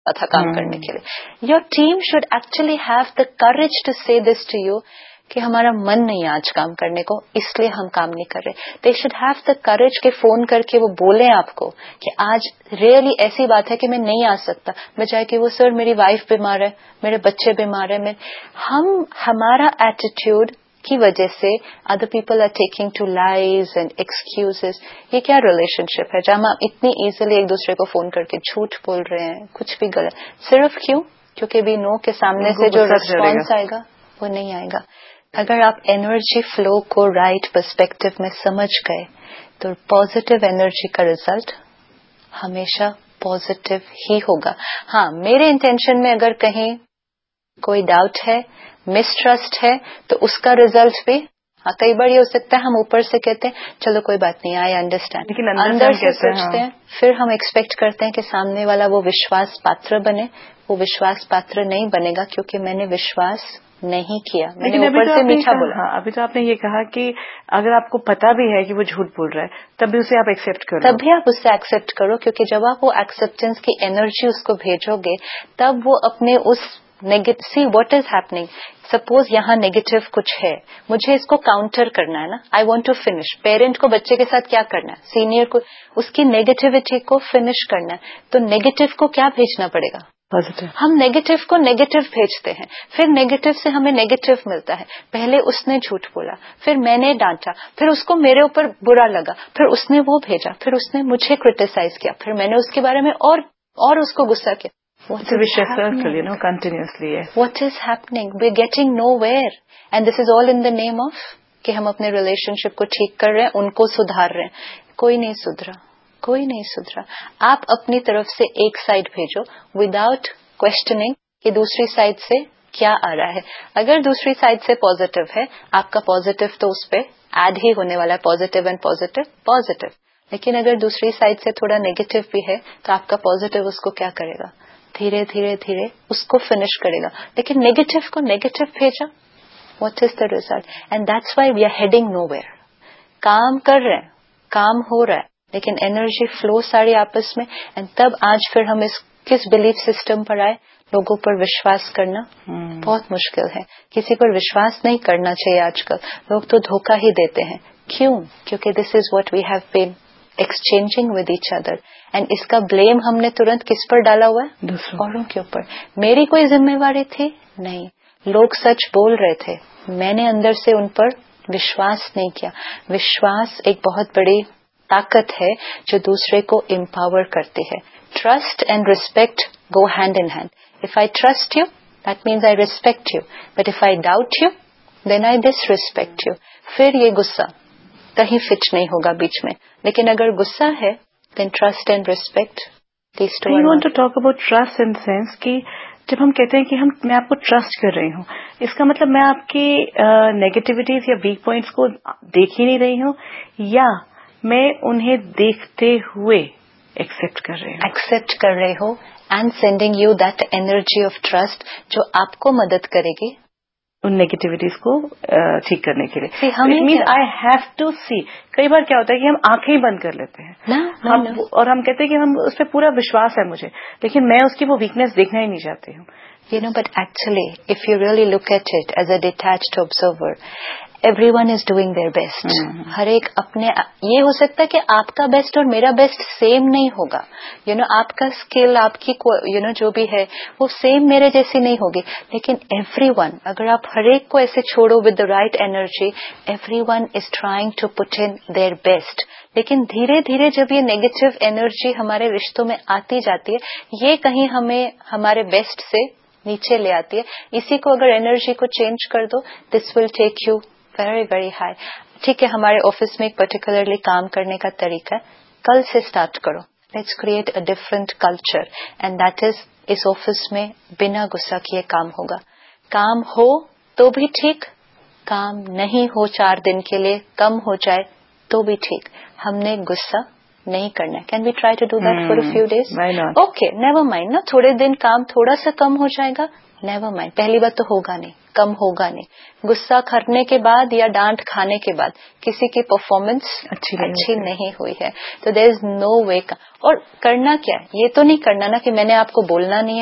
था काम करने के लिए. Your team should actually have the courage to से दिस टू यू कि हमारा मन नहीं है आज काम करने को, इसलिए हम काम नहीं कर रहे. They should have the courage के फोन करके वो बोले आपको कि आज रियली ऐसी बात है कि मैं नहीं आ सकता, बजाय कि वो सर मेरी वाइफ बीमार है, मेरे बच्चे बीमार है. हमारा एटीट्यूड की वजह से other people are taking to lies and excuses. ये क्या रिलेशनशिप है जहां हम इतनी इजीली एक दूसरे को फोन करके झूठ बोल रहे हैं, कुछ भी गलत, सिर्फ क्यों? क्योंकि वी नो के सामने से जो रिस्पॉन्स आएगा वो नहीं आएगा. अगर आप एनर्जी फ्लो को राइट पर्सपेक्टिव में समझ गए तो पॉजिटिव एनर्जी का रिजल्ट हमेशा पॉजिटिव ही होगा. हाँ, मेरे इंटेंशन में अगर कहीं कोई डाउट है, मिसट्रस्ट है, तो उसका रिजल्ट भी कई बार ये हो सकता है हम ऊपर से कहते हैं चलो कोई बात नहीं, आई अंडरस्टैंड, लेकिन अंदर से सोचते हैं, फिर हम एक्सपेक्ट करते हैं कि सामने वाला वो विश्वास पात्र बने. वो विश्वास पात्र नहीं बनेगा क्योंकि मैंने विश्वास नहीं किया, मैंने ऊपर से मीठा बोला. हाँ, अभी तो आपने ये कहा कि अगर आपको पता भी है कि वो झूठ बोल रहा है तब भी उसे आप एक्सेप्ट करो. तब भी आप उससे एक्सेप्ट करो, क्योंकि जब आप वो एक्सेप्टेंस की एनर्जी उसको भेजोगे तब वो अपने उस see what is happening. Suppose यहाँ नेगेटिव कुछ है, मुझे इसको काउंटर करना है ना, I want to finish. Parent को बच्चे के साथ क्या करना है, सीनियर को उसकी नेगेटिविटी को फिनिश करना है, तो नेगेटिव को क्या भेजना पड़ेगा, पॉजिटिव. हम नेगेटिव को नेगेटिव भेजते हैं, फिर नेगेटिव से हमें नेगेटिव मिलता है. पहले उसने झूठ बोला, फिर मैंने डांटा, फिर उसको मेरे ऊपर बुरा लगा, फिर उसने वो भेजा, फिर उसने मुझे क्रिटिसाइज किया, फिर मैंने उसके बारे में और उसको गुस्सा किया. It's a vicious circle, continuously. Yes. What is happening? We're getting nowhere. And this is all in the name of कि हम अपने रिलेशनशिप को ठीक कर रहे हैं, उनको सुधार रहे हैं. कोई नहीं सुधरा, कोई नहीं सुधरा. आप अपनी तरफ से एक साइड भेजो विदाउट क्वेश्चनिंग कि दूसरी साइड से क्या आ रहा है. अगर दूसरी साइड से पॉजिटिव है, आपका पॉजिटिव तो उस पर एड ही होने वाला है, पॉजिटिव एंड पॉजिटिव पॉजिटिव. लेकिन अगर दूसरी साइड से थोड़ा नेगेटिव भी है तो आपका पॉजिटिव उसको क्या करेगा, धीरे धीरे धीरे उसको फिनिश करेगा. लेकिन नेगेटिव को नेगेटिव भेजा, what is the result? And that's why we are heading nowhere. काम कर रहे हैं, काम हो रहा है, लेकिन एनर्जी फ्लो सारी आपस में. एंड तब आज फिर हम किस बिलीफ सिस्टम पर आए, लोगों पर विश्वास करना बहुत मुश्किल है. किसी पर विश्वास नहीं करना चाहिए आजकल. लोग तो धोखा ही देते हैं. क्यों? क्योंकि this is what we have been exchanging with each other. And इसका ब्लेम हमने तुरंत किस पर डाला हुआ है, औरों के ऊपर. मेरी कोई जिम्मेवारी थी नहीं. लोग सच बोल रहे थे, मैंने अंदर से उन पर विश्वास नहीं किया. विश्वास एक बहुत बड़ी ताकत है जो दूसरे को एम्पावर करती है. Trust and respect go hand in hand. If I trust you that means I respect you, but if I doubt you then I disrespect you. फिर ये गुस्सा कहीं फिट नहीं होगा बीच में. लेकिन अगर गुस्सा है then trust and respect, these two. I want to talk about trust in the sense कि जब हम कहते हैं कि मैं आपको ट्रस्ट कर रही हूँ, इसका मतलब मैं आपकी नेगेटिविटीज या वीक पॉइंट्स को देख ही नहीं रही हूँ, या मैं उन्हें देखते हुए एक्सेप्ट कर रही हूँ and sending you that energy of trust जो आपको मदद करेगी उन नेगेटिविटीज को ठीक करने के लिए. It means I have to सी. कई बार क्या होता है कि हम आंखें ही बंद कर लेते हैं और हम कहते हैं कि हम उस पर पूरा विश्वास है मुझे, लेकिन मैं उसकी वो वीकनेस देखना ही नहीं चाहती हूँ. But actually, if you really look at it as a detached observer, everyone is doing their best. हर एक अपने, ये हो सकता है कि आपका बेस्ट और मेरा बेस्ट सेम नहीं होगा. आपका स्किल, आपकी जो भी है वो सेम मेरे जैसी नहीं होगी. लेकिन everyone, अगर आप हर एक को ऐसे छोड़ो with the right energy, everyone is trying to put in their best. लेकिन धीरे धीरे जब ये नेगेटिव एनर्जी हमारे रिश्तों में आती जाती है, ये कहीं हमें हमारे बेस्ट से नीचे ले आती है. इसी को अगर एनर्जी को चेंज कर दो, this will take you very very high. ठीक है, हमारे ऑफिस में एक पर्टिकुलरली काम करने का तरीका है, कल से स्टार्ट करो. Let's create a different culture and that is इस ऑफिस में बिना गुस्सा किए काम होगा. काम हो तो भी ठीक, काम नहीं हो 4 दिन के लिए, कम हो जाए तो भी ठीक. हमने गुस्सा نہیں کرنا ہے. Can we try to do that for a few days? Why not? Okay never mind نا, تھوڑے دن کام تھوڑا سا کم ہو جائے گا, نیور مائنڈ. پہلی بات تو ہوگا نہیں, کم ہوگا نہیں. غصہ کرنے کے بعد یا ڈانٹ کھانے کے بعد کسی کی پرفارمنس اچھی نہیں ہوئی ہے تو دیر از نو وے. اور کرنا کیا ہے, یہ تو نہیں کرنا نا کہ میں نے آپ کو بولنا نہیں ہے,